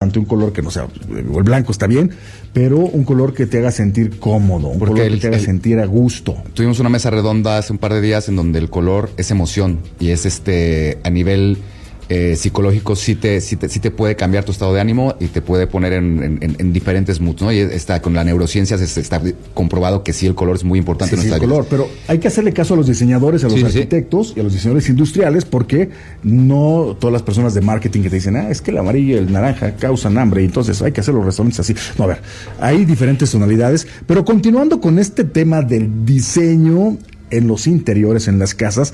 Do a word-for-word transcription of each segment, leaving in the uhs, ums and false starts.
importante un color que no sea, el blanco está bien, pero un color que te haga sentir cómodo, un Porque color el, que te haga el, sentir a gusto. Tuvimos una mesa redonda hace un par de días en donde el color es emoción y es este a nivel eh, psicológico sí te, sí, te, sí te puede cambiar tu estado de ánimo y te puede poner en, en, en diferentes moods, ¿no? Y está con la neurociencia se está comprobado que sí el color es muy importante Sí, en sí, nuestra el color, vida. pero hay que hacerle caso a los diseñadores, a los sí, arquitectos sí. y a los diseñadores industriales, porque no todas las personas de marketing que te dicen, ah, es que el amarillo y el naranja causan hambre, y entonces hay que hacer los restaurantes así. No, a ver, hay diferentes tonalidades, pero continuando con este tema del diseño en los interiores, en las casas,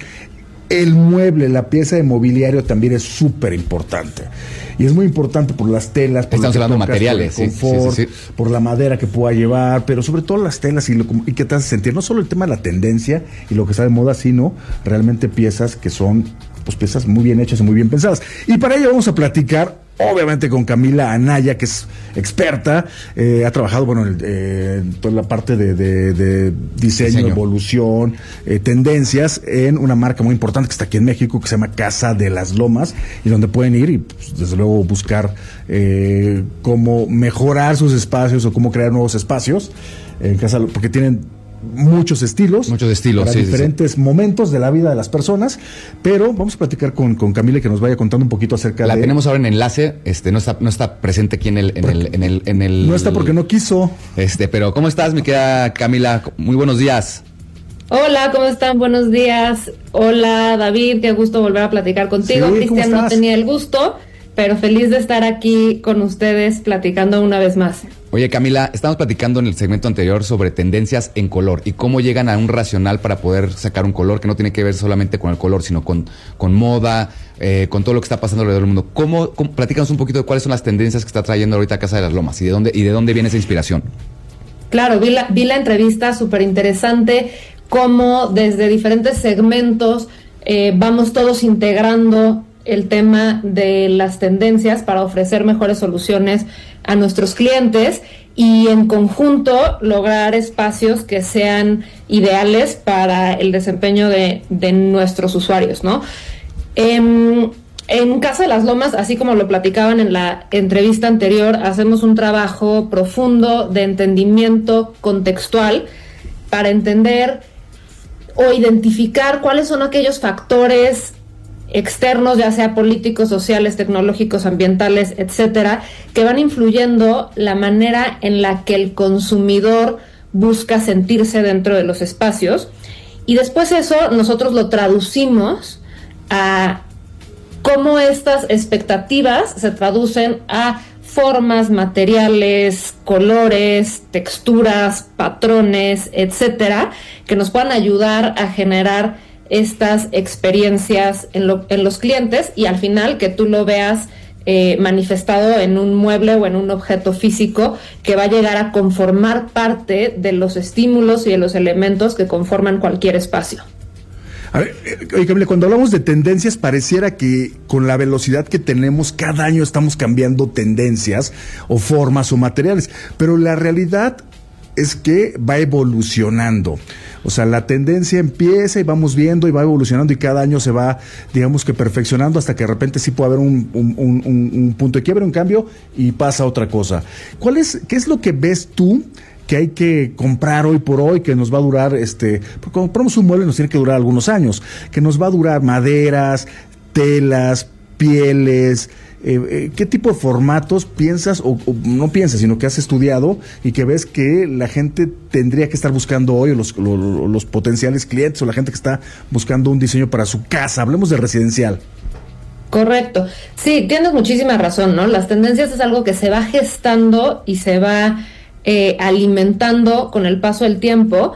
el mueble, la pieza de mobiliario también es súper importante. Y es muy importante por las telas, por, Estamos hablando de materiales, por el confort, sí, sí, sí. por la madera que pueda llevar, pero sobre todo las telas y, lo, y que te hace sentir, no solo el tema de la tendencia y lo que está de moda, sino realmente piezas que son pues piezas muy bien hechas y muy bien pensadas. Y para ello vamos a platicar, obviamente, con Camila Anaya, que es experta, eh, ha trabajado, bueno, en, eh, en toda la parte de, de, de diseño, diseño, evolución, eh, tendencias, en una marca muy importante que está aquí en México, que se llama Casa de las Lomas, y donde pueden ir y, pues, desde luego, buscar eh, cómo mejorar sus espacios o cómo crear nuevos espacios en casa, porque tienen muchos estilos, muchos estilos, para sí, diferentes sí, sí. momentos de la vida de las personas, pero vamos a platicar con, con Camila, que nos vaya contando un poquito acerca la de... La tenemos ahora en enlace, este, no está, no está presente aquí en el, en el, en el, en el... No está porque no quiso. Este, pero ¿cómo estás, mi querida Camila? Muy buenos días. Hola, ¿cómo están? Buenos días. Hola, David, qué gusto volver a platicar contigo. Sí, Cristian no tenía el gusto, pero feliz de estar aquí con ustedes platicando una vez más. Oye, Camila, estamos platicando en el segmento anterior sobre tendencias en color y cómo llegan a un racional para poder sacar un color que no tiene que ver solamente con el color, sino con, con moda, eh, con todo lo que está pasando alrededor del mundo. ¿Cómo, cómo, platícanos un poquito de cuáles son las tendencias que está trayendo ahorita Casa de las Lomas y de dónde, y de dónde viene esa inspiración? Claro, vi la, vi la entrevista, súper interesante, cómo desde diferentes segmentos eh, vamos todos integrando el tema de las tendencias para ofrecer mejores soluciones a nuestros clientes y en conjunto lograr espacios que sean ideales para el desempeño de, de nuestros usuarios, ¿no? En, en Casa de las Lomas, así como lo platicaban en la entrevista anterior, hacemos un trabajo profundo de entendimiento contextual para entender o identificar cuáles son aquellos factores externos, ya sea políticos, sociales, tecnológicos, ambientales, etcétera, que van influyendo la manera en la que el consumidor busca sentirse dentro de los espacios. Y después eso nosotros lo traducimos a cómo estas expectativas se traducen a formas, materiales, colores, texturas, patrones, etcétera, que nos puedan ayudar a generar estas experiencias en, lo, en los clientes y al final que tú lo veas eh, manifestado en un mueble o en un objeto físico que va a llegar a conformar parte de los estímulos y de los elementos que conforman cualquier espacio. A ver, oye, Camila, cuando hablamos de tendencias, pareciera que con la velocidad que tenemos, cada año estamos cambiando tendencias o formas o materiales, pero la realidad es que va evolucionando. O sea, la tendencia empieza y vamos viendo y va evolucionando y cada año se va, digamos que perfeccionando hasta que de repente sí puede haber un, un, un, un punto de quiebre, un cambio y pasa otra cosa. ¿Cuál es, qué es lo que ves tú que hay que comprar hoy por hoy, que nos va a durar, este, porque cuando compramos un mueble nos tiene que durar algunos años, que nos va a durar maderas, telas, pieles, eh, eh, qué tipo de formatos piensas, o, o no piensas, sino que has estudiado y que ves que la gente tendría que estar buscando hoy, o los, los, los potenciales clientes, o la gente que está buscando un diseño para su casa? Hablemos de residencial. Correcto. Sí, tienes muchísima razón, ¿no? Las tendencias es algo que se va gestando y se va eh, alimentando con el paso del tiempo,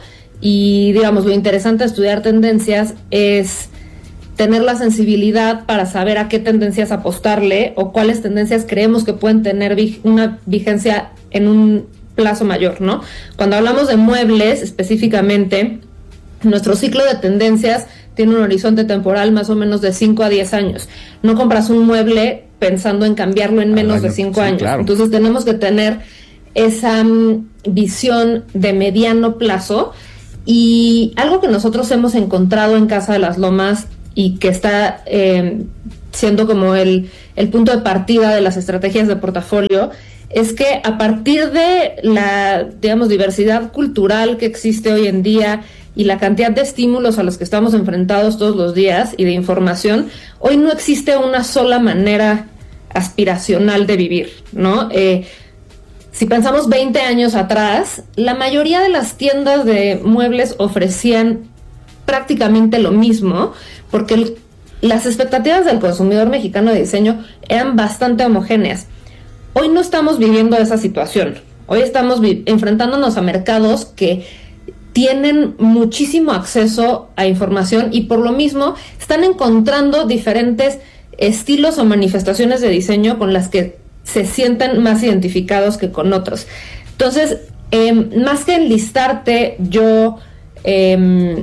y digamos, lo interesante de estudiar tendencias es tener la sensibilidad para saber a qué tendencias apostarle o cuáles tendencias creemos que pueden tener vig- una vigencia en un plazo mayor, ¿no? Cuando hablamos de muebles específicamente, nuestro ciclo de tendencias tiene un horizonte temporal más o menos de cinco a diez años. No compras un mueble pensando en cambiarlo en menos de cinco años. Claro. Entonces tenemos que tener esa um, visión de mediano plazo, y algo que nosotros hemos encontrado en Casa de las Lomas y que está eh, siendo como el, el punto de partida de las estrategias de portafolio, es que a partir de la, digamos, diversidad cultural que existe hoy en día y la cantidad de estímulos a los que estamos enfrentados todos los días y de información, hoy no existe una sola manera aspiracional de vivir, ¿no? Eh, si pensamos veinte años atrás, la mayoría de las tiendas de muebles ofrecían prácticamente lo mismo, porque el, las expectativas del consumidor mexicano de diseño eran bastante homogéneas. Hoy no estamos viviendo esa situación. Hoy estamos vi- enfrentándonos a mercados que tienen muchísimo acceso a información y por lo mismo están encontrando diferentes estilos o manifestaciones de diseño con las que se sienten más identificados que con otros. Entonces, eh, más que enlistarte yo eh,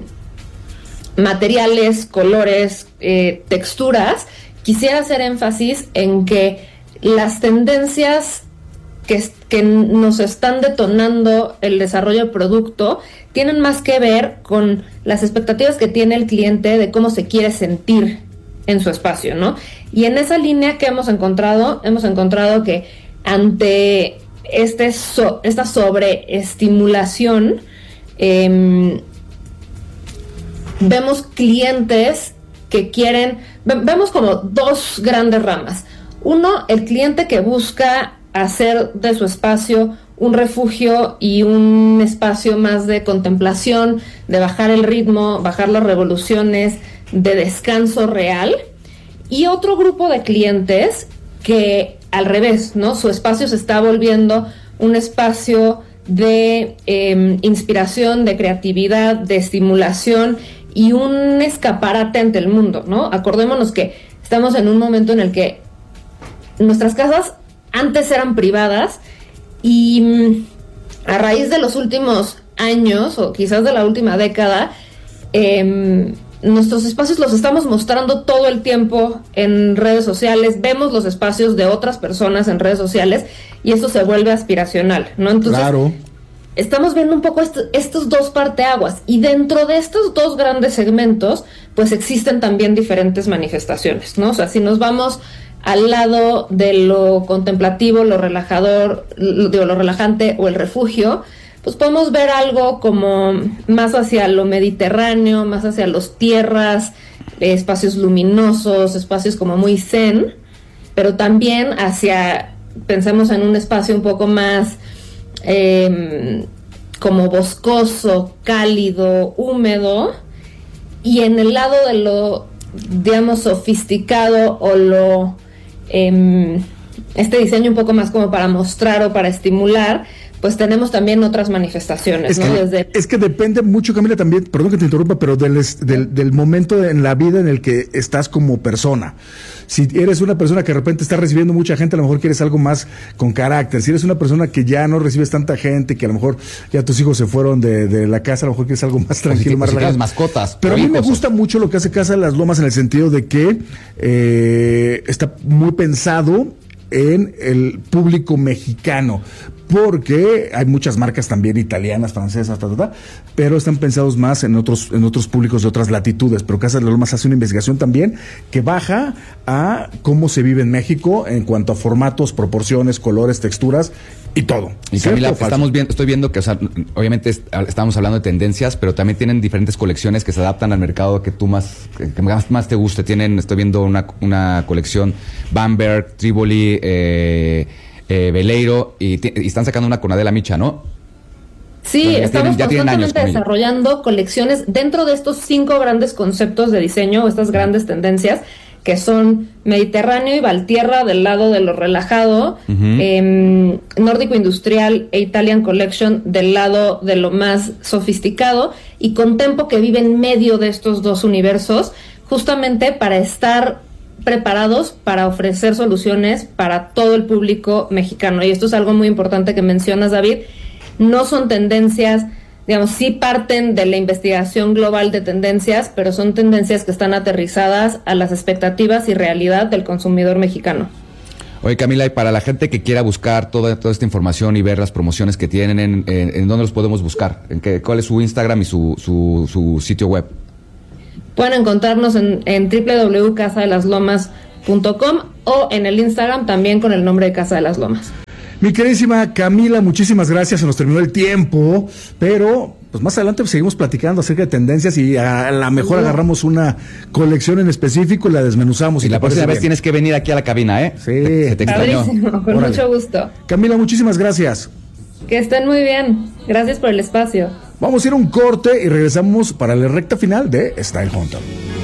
materiales, colores, eh, texturas, quisiera hacer énfasis en que las tendencias que, que nos están detonando el desarrollo del producto tienen más que ver con las expectativas que tiene el cliente de cómo se quiere sentir en su espacio, ¿no? Y en esa línea que hemos encontrado, hemos encontrado que ante este so, esta sobreestimulación, eh, vemos clientes que quieren, ve, vemos como dos grandes ramas. Uno, el cliente que busca hacer de su espacio un refugio y un espacio más de contemplación, de bajar el ritmo, bajar las revoluciones, de descanso real. Y otro grupo de clientes que al revés, ¿no? Su espacio se está volviendo un espacio de eh, inspiración, de creatividad, de estimulación y un escaparate ante el mundo, ¿no? Acordémonos que estamos en un momento en el que nuestras casas antes eran privadas y a raíz de los últimos años o quizás de la última década, eh, nuestros espacios los estamos mostrando todo el tiempo en redes sociales, vemos los espacios de otras personas en redes sociales y eso se vuelve aspiracional, ¿no? Entonces, claro. Estamos viendo un poco est- estos dos parteaguas y dentro de estos dos grandes segmentos, pues existen también diferentes manifestaciones, ¿no? O sea, si nos vamos al lado de lo contemplativo, lo relajador, lo, digo, lo relajante o el refugio, pues podemos ver algo como más hacia lo mediterráneo, más hacia los tierras, eh, espacios luminosos, espacios como muy zen, pero también hacia, pensemos en un espacio un poco más eh, como boscoso, cálido, húmedo, y en el lado de lo, digamos, sofisticado o lo... Eh, este diseño un poco más como para mostrar o para estimular, pues tenemos también otras manifestaciones, es ¿no? Que, Desde... es que depende mucho, Camila, también, perdón que te interrumpa, pero del, del, del momento en la vida en el que estás como persona. Si eres una persona que de repente está recibiendo mucha gente, a lo mejor quieres algo más con carácter. Si eres una persona que ya no recibes tanta gente, que a lo mejor ya tus hijos se fueron de, de la casa, a lo mejor quieres algo más tranquilo, si, más si relajado. mascotas. Pero a mí me gusta mucho lo que hace Casa de las Lomas en el sentido de que eh, está muy pensado en el público mexicano, porque hay muchas marcas también italianas, francesas, ta, ta, ta, pero están pensados más en otros en otros públicos de otras latitudes. Pero Casa de las Lomas hace una investigación también que baja a cómo se vive en México en cuanto a formatos, proporciones, colores, texturas y todo. Y Camila, estamos viendo, estoy viendo que, o sea, obviamente est- estamos hablando de tendencias, pero también tienen diferentes colecciones que se adaptan al mercado que tú más, que, que más, más te guste. Tienen, estoy viendo una, una colección Bamberg, Tivoli, eh, eh, Veleiro, y, t- y están sacando una con Adela Micha, ¿no? Sí, Bueno, ya estamos tienen- ya tienen años constantemente con ella. desarrollando colecciones dentro de estos cinco grandes conceptos de diseño, o estas grandes tendencias, que son Mediterráneo y Valtierra del lado de lo relajado, Ujú. eh, Nórdico Industrial e Italian Collection del lado de lo más sofisticado, y Contempo, que vive en medio de estos dos universos, justamente para estar preparados para ofrecer soluciones para todo el público mexicano. Y esto es algo muy importante que mencionas, David. No son tendencias, digamos, sí parten de la investigación global de tendencias, pero son tendencias que están aterrizadas a las expectativas y realidad del consumidor mexicano. Oye, Camila, y para la gente que quiera buscar toda, toda esta información y ver las promociones que tienen, ¿en, en, en dónde los podemos buscar? ¿En qué, cuál es su Instagram y su, su, su sitio web? Pueden encontrarnos en, en doble u doble u doble u punto casa de las lomas punto com o en el Instagram también con el nombre de Casa de las Lomas. Mi queridísima Camila, muchísimas gracias, se nos terminó el tiempo, pero pues más adelante pues, seguimos platicando acerca de tendencias y a la mejor sí. agarramos una colección en específico y la desmenuzamos. Y, y la próxima vez bien. Tienes que venir aquí a la cabina, ¿eh? Sí. Te, se te extrañó. Con Órale. Mucho gusto. Camila, muchísimas gracias. Que estén muy bien. Gracias por el espacio. Vamos a ir a un corte y regresamos para la recta final de Style Hunter.